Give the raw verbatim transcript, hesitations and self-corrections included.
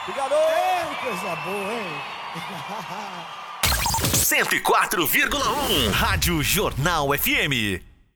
Obrigado! É, coisa boa, hein? cento e quatro vírgula um Rádio Jornal F M.